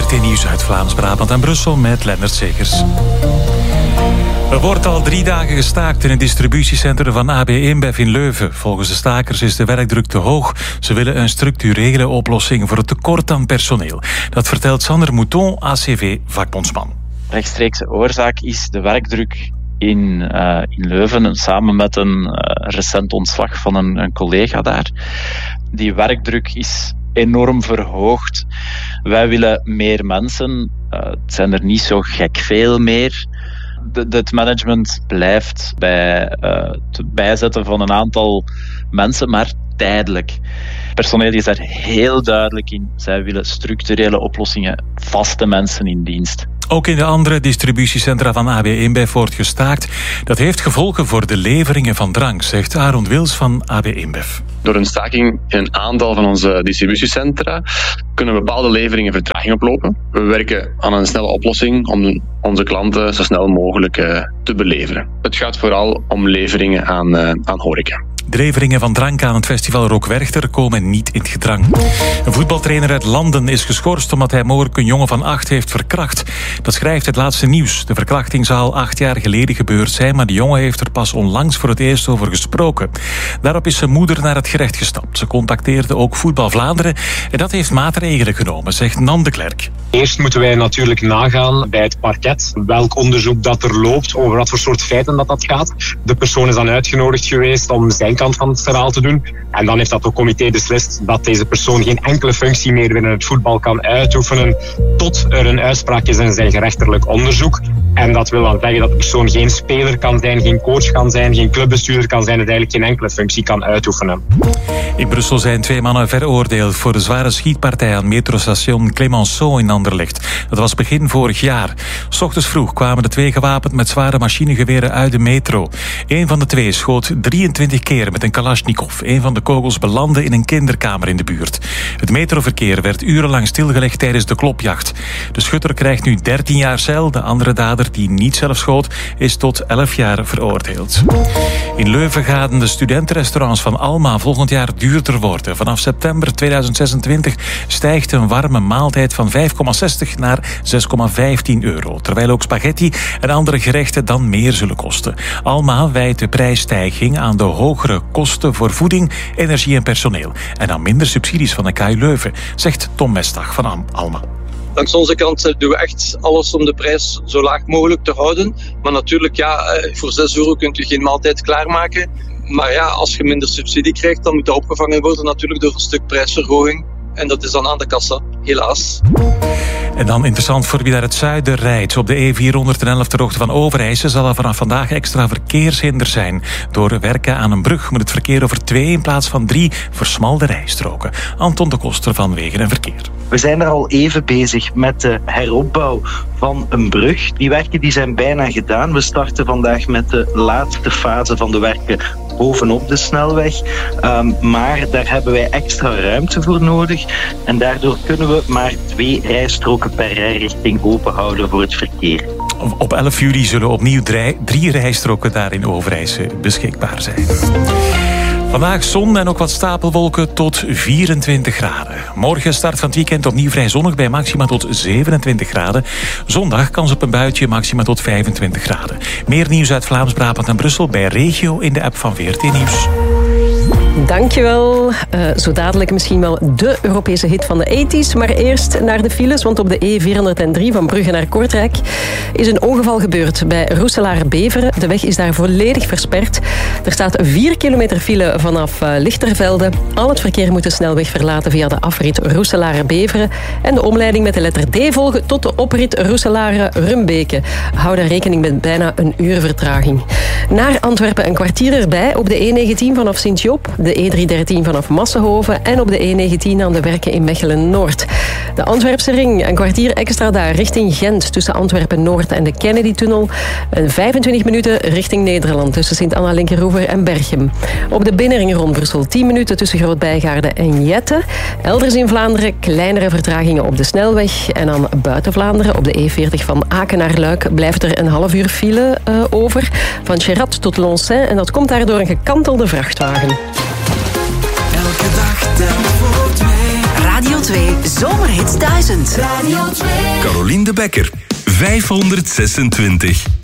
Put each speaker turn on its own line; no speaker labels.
VRT Nieuws uit Vlaams-Brabant en Brussel met Lennart Segers. Er wordt al 3 dagen gestaakt in het distributiecentrum van AB InBev in Leuven. Volgens de stakers is de werkdruk te hoog. Ze willen een structurele oplossing voor het tekort aan personeel. Dat vertelt Sander Mouton, ACV-vakbondsman.
Rechtstreekse oorzaak is de werkdruk in Leuven, samen met een recent ontslag van een collega daar. Die werkdruk is enorm verhoogd. Wij willen meer mensen. Het zijn er niet zo gek veel meer. Het management blijft bij het bijzetten van een aantal mensen, maar tijdelijk. Personeel is daar heel duidelijk in. Zij willen structurele oplossingen, vaste mensen in dienst.
Ook in de andere distributiecentra van AB InBev wordt gestaakt. Dat heeft gevolgen voor de leveringen van drank, zegt Aaron Wils van AB InBev.
Door een staking in een aantal van onze distributiecentra kunnen bepaalde leveringen vertraging oplopen. We werken aan een snelle oplossing om onze klanten zo snel mogelijk te beleveren. Het gaat vooral om leveringen aan horeca.
De leveringen van drank aan het festival Rock Werchter komen niet in het gedrang. Een voetbaltrainer uit Landen is geschorst omdat hij mogelijk een jongen van 8 heeft verkracht. Dat schrijft het laatste nieuws. De verkrachting zou al 8 jaar geleden gebeurd zijn, maar de jongen heeft er pas onlangs voor het eerst over gesproken. Daarop is zijn moeder naar het gerecht gestapt. Ze contacteerde ook Voetbal Vlaanderen en dat heeft maatregelen genomen, zegt Nan de Klerk.
Eerst moeten wij natuurlijk nagaan bij het parket welk onderzoek dat er loopt, over wat voor soort feiten dat gaat. De persoon is dan uitgenodigd geweest om zijn kant van het verhaal te doen. En dan heeft dat ook comité beslist dat deze persoon geen enkele functie meer binnen het voetbal kan uitoefenen tot er een uitspraak is in zijn gerechtelijk onderzoek. En dat wil dan zeggen dat de persoon geen speler kan zijn, geen coach kan zijn, geen clubbestuurder kan zijn, en eigenlijk geen enkele functie kan uitoefenen.
In Brussel zijn 2 mannen veroordeeld voor de zware schietpartij aan metrostation Clemenceau in Anderlecht. Dat was begin vorig jaar. 's Ochtends vroeg kwamen de 2 gewapend met zware machinegeweren uit de metro. Een van de 2 schoot 23 keer met een Kalashnikov. Een van de kogels belandde in een kinderkamer in de buurt. Het metroverkeer werd urenlang stilgelegd tijdens de klopjacht. De schutter krijgt nu 13 jaar cel. De andere dader, die niet zelf schoot, is tot 11 jaar veroordeeld. In Leuven gaan de studentenrestaurants van Alma volgend jaar duurder worden. Vanaf september 2026 stijgt een warme maaltijd van 5,60 naar 6,15 euro. Terwijl ook spaghetti en andere gerechten dan meer zullen kosten. Alma wijt de prijsstijging aan de hogere kosten voor voeding, energie en personeel. En aan minder subsidies van de KU Leuven, zegt Tom Mestag van Alma.
Langs onze kant doen we echt alles om de prijs zo laag mogelijk te houden. Maar natuurlijk, voor 6 euro kunt u geen maaltijd klaarmaken. Maar ja, als je minder subsidie krijgt, dan moet dat opgevangen worden natuurlijk door een stuk prijsverhoging. En dat is dan aan de kassa, helaas.
En dan interessant voor wie naar het zuiden rijdt. Op de E411 ter hoogte van Overijse zal er vanaf vandaag extra verkeershinder zijn. Door werken aan een brug moet het verkeer over 2 in plaats van 3 versmalde rijstroken. Anton de Koster van Wegen en Verkeer.
We zijn er al even bezig met de heropbouw van een brug. Die werken die zijn bijna gedaan. We starten vandaag met de laatste fase van de werken bovenop de snelweg. Maar daar hebben wij extra ruimte voor nodig. En daardoor kunnen we maar 2 rijstroken per rijrichting openhouden voor het verkeer.
Op 11 juli zullen opnieuw 3 rijstroken daar in Overijse beschikbaar zijn. Vandaag zon en ook wat stapelwolken tot 24 graden. Morgen start van het weekend opnieuw vrij zonnig bij maxima tot 27 graden. Zondag kans op een buitje, maxima tot 25 graden. Meer nieuws uit Vlaams-Brabant en Brussel bij Regio in de app van VRT Nieuws.
Dankjewel. Zo dadelijk misschien wel de Europese hit van de 80's. Maar eerst naar de files, want op de E403 van Brugge naar Kortrijk is een ongeval gebeurd bij Roeselaar-Beveren. De weg is daar volledig versperd. Er staat 4 kilometer file vanaf Lichtervelde. Al het verkeer moet de snelweg verlaten via de afrit Roeselaar-Beveren en de omleiding met de letter D volgen tot de oprit Roeselare-Rumbeke. Hou daar rekening met bijna een uur vertraging. Naar Antwerpen een kwartier erbij op de E19 vanaf Sint-Job, de E313 vanaf Massenhoven en op de E19 aan de werken in Mechelen-Noord. De Antwerpse ring, een kwartier extra daar richting Gent tussen Antwerpen-Noord en de Kennedy-tunnel. 25 minuten richting Nederland tussen Sint-Anna-Linkeroever en Berchem. Op de binnenring rond Brussel 10 minuten tussen Groot-Bijgaarde en Jette. Elders in Vlaanderen kleinere vertragingen op de snelweg. En dan buiten Vlaanderen op de E40 van Aken naar Luik blijft er een half uur file over. Van Cherat tot Loncin en dat komt daardoor een gekantelde vrachtwagen.
Elke dag telt voor 2. Radio 2 Zomerhits 1000.
Radio 2. Carolien de Bekker, 526.